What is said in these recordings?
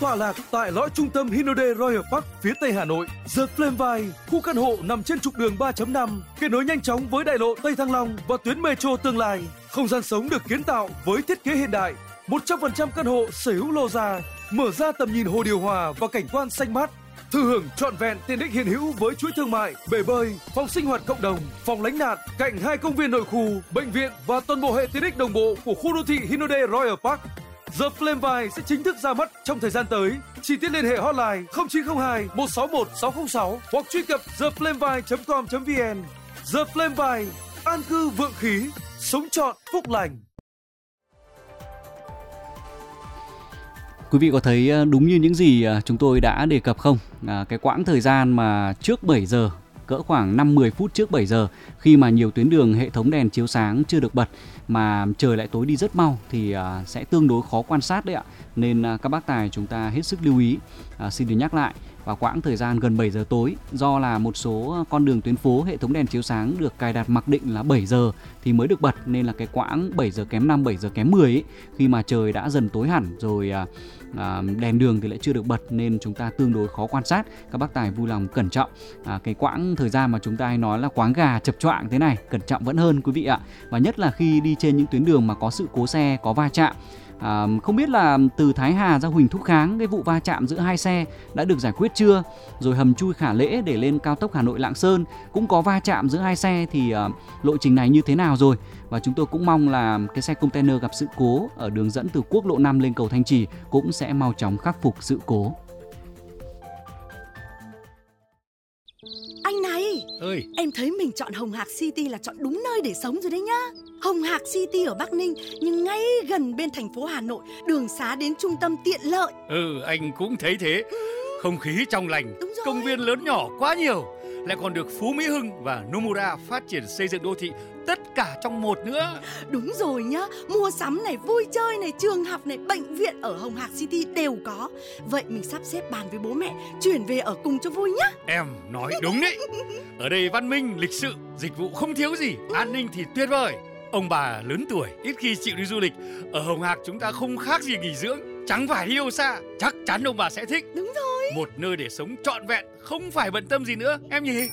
tọa lạc tại lõi trung tâm Hinode Royal Park phía tây Hà Nội. The Flameville, khu căn hộ nằm trên trục đường 3.5, kết nối nhanh chóng với đại lộ Tây Thăng Long và tuyến metro tương lai. Không gian sống được kiến tạo với thiết kế hiện đại. 100% căn hộ sở hữu lô ra, mở ra tầm nhìn hồ điều hòa và cảnh quan xanh mát. Thừa hưởng trọn vẹn tiện ích hiện hữu với chuỗi thương mại, bể bơi, phòng sinh hoạt cộng đồng, phòng lánh nạn, cạnh 2 công viên nội khu, bệnh viện và toàn bộ hệ tiện ích đồng bộ của khu đô thị Hinode Royal Park. The Flameville sẽ chính thức ra mắt trong thời gian tới. Chi tiết liên hệ hotline 0902 161 606 hoặc truy cập theflameville.com.vn. The Flameville, an cư vượng khí, sống trọn phúc lành. Quý vị có thấy đúng như những gì chúng tôi đã đề cập không? Cái quãng thời gian mà trước 7 giờ, cỡ khoảng 5-10 phút trước 7 giờ, khi mà nhiều tuyến đường hệ thống đèn chiếu sáng chưa được bật mà trời lại tối đi rất mau thì sẽ tương đối khó quan sát đấy ạ. Nên các bác tài chúng ta hết sức lưu ý. Xin được nhắc lại, vào quãng thời gian gần 7 giờ tối, do là một số con đường tuyến phố hệ thống đèn chiếu sáng được cài đặt mặc định là 7 giờ thì mới được bật, nên là cái quãng 7 giờ kém 5, 7 giờ kém 10 ấy, khi mà trời đã dần tối hẳn rồi đèn đường thì lại chưa được bật nên chúng ta tương đối khó quan sát. Các bác tài vui lòng cẩn trọng. Cái quãng thời gian mà chúng ta hay nói là quáng gà chập choạng thế này, cẩn trọng vẫn hơn quý vị ạ. Và nhất là khi đi trên những tuyến đường mà có sự cố xe, có va chạm. Không biết là từ Thái Hà ra Huỳnh Thúc Kháng, cái vụ va chạm giữa hai xe đã được giải quyết chưa? Rồi hầm chui Khả Lễ để lên cao tốc Hà Nội Lạng Sơn cũng có va chạm giữa hai xe thì lộ trình này như thế nào rồi? Và chúng tôi cũng mong là cái xe container gặp sự cố ở đường dẫn từ quốc lộ 5 lên cầu Thanh Trì cũng sẽ mau chóng khắc phục sự cố. Anh này, em thấy mình chọn Hồng Hạc City là chọn đúng nơi để sống rồi đấy nhá. Hồng Hạc City ở Bắc Ninh nhưng ngay gần bên thành phố Hà Nội, đường xá đến trung tâm tiện lợi. Anh cũng thấy thế. Không khí trong lành, công viên lớn nhỏ quá nhiều, lại còn được Phú Mỹ Hưng và Nomura phát triển xây dựng đô thị tất cả trong một nữa. Đúng rồi nhá, mua sắm này, vui chơi này, trường học này, bệnh viện ở Hồng Hạc City đều có. Vậy mình sắp xếp bàn với bố mẹ chuyển về ở cùng cho vui nhá. Em nói đúng đấy. Ở đây văn minh, lịch sự, dịch vụ không thiếu gì, an ninh thì tuyệt vời. Ông bà lớn tuổi ít khi chịu đi du lịch, ở Hồng Hạc chúng ta không khác gì nghỉ dưỡng, chẳng phải đi đâu xa. Chắc chắn ông bà sẽ thích. Đúng rồi. Một nơi để sống trọn vẹn, không phải bận tâm gì nữa em nhỉ.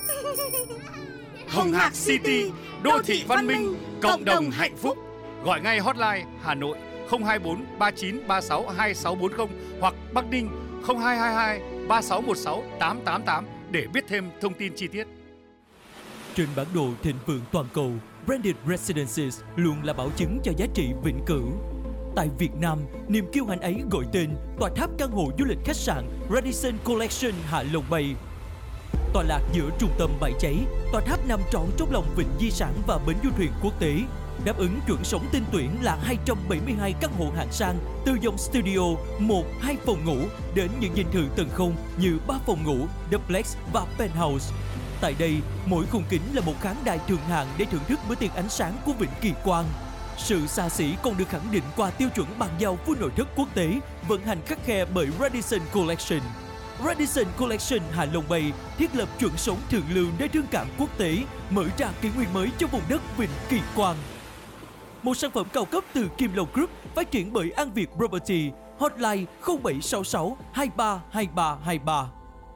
Hồng Hạc City, đô thị văn minh, cộng đồng hạnh phúc. Gọi ngay hotline Hà Nội 024 3936 2640 hoặc Bắc Ninh 0222 3616 888 để biết thêm thông tin chi tiết. Trên bản đồ thịnh vượng toàn cầu, Branded Residences luôn là bảo chứng cho giá trị vĩnh cửu. Tại Việt Nam, niềm kiêu hãnh ấy gọi tên tòa tháp căn hộ du lịch khách sạn Radisson Collection Hạ Long Bay. Tọa lạc giữa trung tâm Bãi Cháy, tòa tháp nằm trọn trong lòng vịnh di sản và bến du thuyền quốc tế, đáp ứng chuẩn sống tinh tuyển là 272 căn hộ hạng sang, từ dòng studio 1-2 phòng ngủ đến những dinh thự tầng không như 3 phòng ngủ, duplex và penthouse. Tại đây, mỗi khung kính là một khán đài thượng hạng để thưởng thức bữa tiệc ánh sáng của vịnh Kỳ Quan. Sự xa xỉ còn được khẳng định qua tiêu chuẩn bàn giao khu nội thất quốc tế, vận hành khắt khe bởi Radisson Collection. Radisson Collection Hạ Long Bay thiết lập chuẩn sống thượng lưu nơi thương cảng quốc tế, mở ra kỷ nguyên mới cho vùng đất vịnh Kỳ Quan. Một sản phẩm cao cấp từ Kim Long Group, phát triển bởi An Việt Property. Hotline 0766 23 23 23.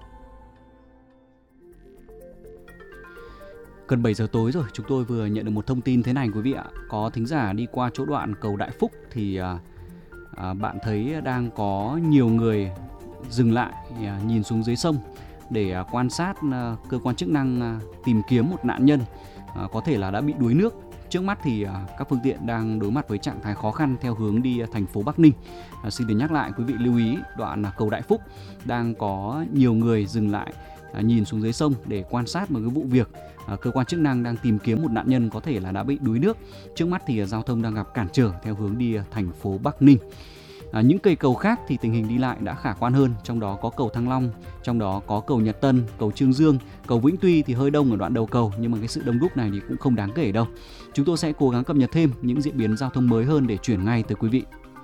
Gần 7 giờ tối rồi, chúng tôi vừa nhận được một thông tin thế này quý vị ạ. Có thính giả đi qua chỗ đoạn cầu Đại Phúc thì bạn thấy đang có nhiều người dừng lại nhìn xuống dưới sông để quan sát cơ quan chức năng tìm kiếm một nạn nhân có thể là đã bị đuối nước. Trước mắt thì các phương tiện đang đối mặt với trạng thái khó khăn theo hướng đi thành phố Bắc Ninh. Xin được nhắc lại quý vị lưu ý, đoạn cầu Đại Phúc đang có nhiều người dừng lại nhìn xuống dưới sông để quan sát một cái vụ việc cơ quan chức năng đang tìm kiếm một nạn nhân có thể là đã bị đuối nước. Trước mắt thì giao thông đang gặp cản trở theo hướng đi thành phố Bắc Ninh. Những cây cầu khác thì tình hình đi lại đã khả quan hơn, trong đó có cầu Thăng Long, trong đó có cầu Nhật Tân, cầu Chương Dương, cầu Vĩnh Tuy thì hơi đông ở đoạn đầu cầu, nhưng mà cái sự đông đúc này thì cũng không đáng kể đâu. Chúng tôi sẽ cố gắng cập nhật thêm những diễn biến giao thông mới hơn để chuyển ngay tới quý vị.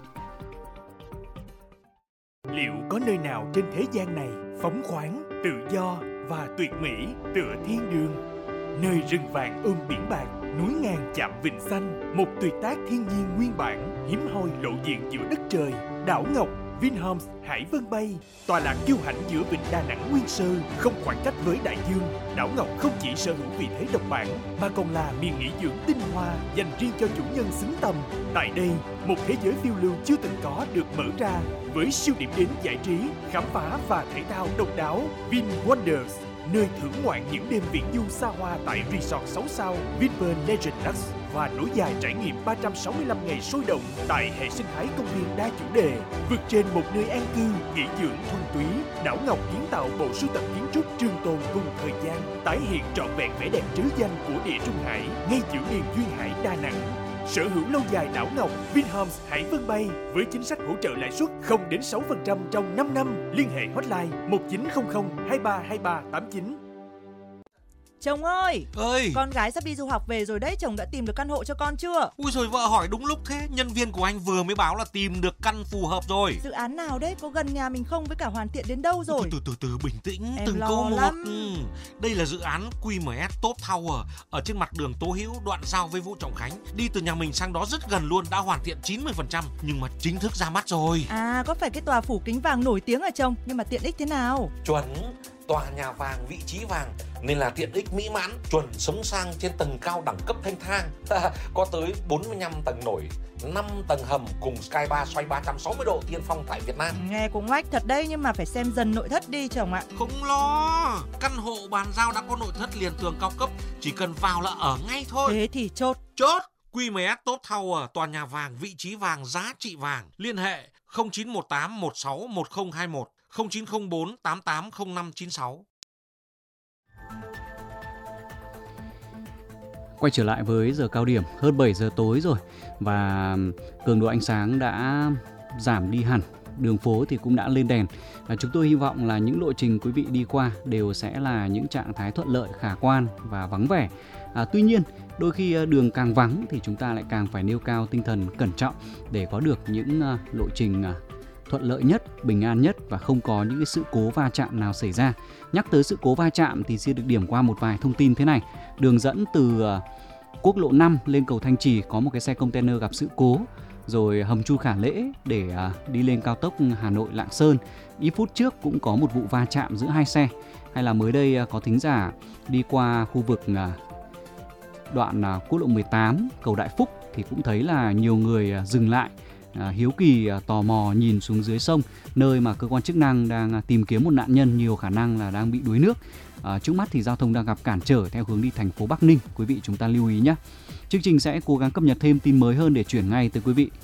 Liệu có nơi nào trên thế gian này phóng khoáng, tự do và tuyệt mỹ tựa thiên đường? Nơi rừng vàng ươm biển bạc, núi ngàn chạm vịnh xanh, một tuyệt tác thiên nhiên nguyên bản hiếm hoi lộ diện giữa đất trời. Đảo Ngọc Vinhomes Hải Vân Bay, tọa lạc kiêu hãnh giữa vịnh Đà Nẵng nguyên sơ, không khoảng cách với đại dương. Đảo Ngọc không chỉ sở hữu vị thế độc bản mà còn là miền nghỉ dưỡng tinh hoa dành riêng cho chủ nhân xứng tầm. Tại đây, một thế giới phiêu lưu chưa từng có được mở ra với siêu điểm đến giải trí, khám phá và thể thao độc đáo. Vin Wonders, nơi thưởng ngoạn những đêm viễn du xa hoa tại Resort 6 sao Vinpearl Legend Lux và nối dài trải nghiệm 365 ngày sôi động tại hệ sinh thái công viên đa chủ đề. Vượt trên một nơi an cư, nghỉ dưỡng thuần túy, Đảo Ngọc kiến tạo bộ sưu tập kiến trúc trường tồn cùng thời gian, tái hiện trọn vẹn vẻ đẹp trứ danh của Địa Trung Hải ngay giữa miền duyên hải Đà Nẵng. Sở hữu lâu dài Đảo Ngọc, Vinhomes Hải Vân Bay với chính sách hỗ trợ lãi suất 0 đến 6% trong 5 năm. Liên hệ hotline 1900 232389. Chồng ơi, Ơi, con gái sắp đi du học về rồi đấy, chồng đã tìm được căn hộ cho con chưa? ui rồi vợ hỏi đúng lúc thế. Nhân viên của anh vừa mới báo là tìm được căn phù hợp rồi. Dự án nào đấy, có gần nhà mình không, với cả hoàn thiện đến đâu rồi? Từ bình tĩnh, Em từng lo câu một. lắm. Đây là dự án QMS Top Tower ở trên mặt đường Tố Hữu, đoạn giao với Vũ Trọng Khánh. Đi từ nhà mình sang đó rất gần luôn, đã hoàn thiện 90% nhưng mà chính thức ra mắt rồi. À, có phải cái tòa phủ kính vàng nổi tiếng à chồng? Nhưng mà tiện ích thế nào? Chuẩn, tòa nhà vàng, vị trí vàng nên là tiện ích mỹ mãn, chuẩn sống sang trên tầng cao đẳng cấp thanh thang. Có tới 45 tầng nổi, 5 tầng hầm cùng sky bar xoay 360 độ tiên phong tại Việt Nam. Nghe cũng oách thật đấy, nhưng mà phải xem dần nội thất đi chồng ạ. Không lo, căn hộ bàn giao đã có nội thất liền tường cao cấp, chỉ cần vào là ở ngay thôi. Thế thì chốt. Chốt. QMS Top Tower, tòa nhà vàng, vị trí vàng, giá trị vàng. Liên hệ 0918 16 1021, 0904 880596. Quay trở lại với giờ cao điểm, hơn 7 giờ tối rồi và cường độ ánh sáng đã giảm đi hẳn, đường phố thì cũng đã lên đèn. Chúng tôi hy vọng là những lộ trình quý vị đi qua đều sẽ là những trạng thái thuận lợi, khả quan và vắng vẻ. Tuy nhiên, đôi khi đường càng vắng thì chúng ta lại càng phải nêu cao tinh thần cẩn trọng để có được những lộ trình thuận lợi nhất, bình an nhất và không có những cái sự cố va chạm nào xảy ra. Nhắc tới sự cố va chạm thì xin được điểm qua một vài thông tin thế này. Đường dẫn từ quốc lộ 5 lên cầu Thanh Trì có một cái xe container gặp sự cố. Rồi hầm Chu Khả Lễ để đi lên cao tốc Hà Nội Lạng Sơn, ít phút trước cũng có một vụ va chạm giữa hai xe. Hay là mới đây có thính giả đi qua khu vực đoạn quốc lộ 18 cầu Đại Phúc thì cũng thấy là nhiều người dừng lại, hiếu kỳ tò mò nhìn xuống dưới sông, nơi mà cơ quan chức năng đang tìm kiếm một nạn nhân nhiều khả năng là đang bị đuối nước. Trước mắt thì giao thông đang gặp cản trở theo hướng đi thành phố Bắc Ninh. Quý vị chúng ta lưu ý nhé. Chương trình sẽ cố gắng cập nhật thêm tin mới hơn để chuyển ngay tới quý vị.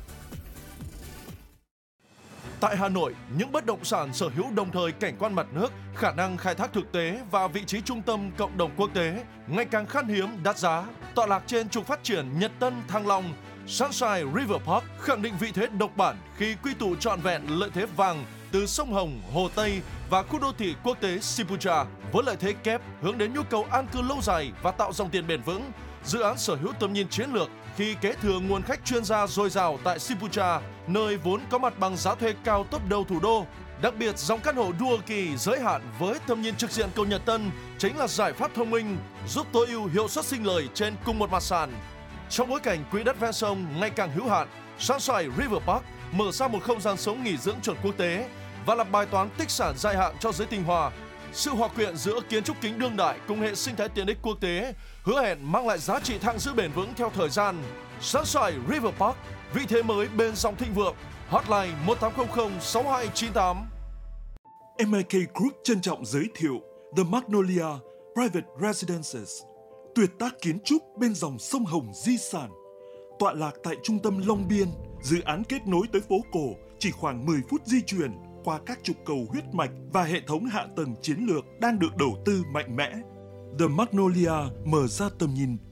Tại Hà Nội, những bất động sản sở hữu đồng thời cảnh quan mặt nước, khả năng khai thác thực tế và vị trí trung tâm cộng đồng quốc tế ngày càng khan hiếm, đắt giá. Tọa lạc trên trục phát triển Nhật Tân, Thăng Long, Sunshine River Park khẳng định vị thế độc bản khi quy tụ trọn vẹn lợi thế vàng từ sông Hồng, Hồ Tây và khu đô thị quốc tế Sipucha. Với lợi thế kép hướng đến nhu cầu an cư lâu dài và tạo dòng tiền bền vững, dự án sở hữu tầm nhìn chiến lược khi kế thừa nguồn khách chuyên gia dồi dào tại Sipucha, nơi vốn có mặt bằng giá thuê cao top đầu thủ đô. Đặc biệt, dòng căn hộ Dual Key giới hạn với tầm nhìn trực diện cầu Nhật Tân chính là giải pháp thông minh giúp tối ưu hiệu suất sinh lời trên cùng một mặt sàn. Trong bối cảnh quỹ đất ven sông ngày càng hữu hạn, Sunshine River Park mở ra một không gian sống nghỉ dưỡng chuẩn quốc tế và là bài toán tích sản dài hạn cho giới tinh hoa. Sự hòa quyện giữa kiến trúc kính đương đại cùng hệ sinh thái tiện ích quốc tế hứa hẹn mang lại giá trị thặng dư bền vững theo thời gian. Sunshine River Park, vị thế mới bên dòng thịnh vượng. Hotline 1800 6298. MIK Group trân trọng giới thiệu The Magnolia Private Residences, tuyệt tác kiến trúc bên dòng sông Hồng di sản. Tọa lạc tại trung tâm Long Biên, dự án kết nối tới phố cổ chỉ khoảng 10 phút di chuyển qua các trục cầu huyết mạch và hệ thống hạ tầng chiến lược đang được đầu tư mạnh mẽ. The Magnolia mở ra tầm nhìn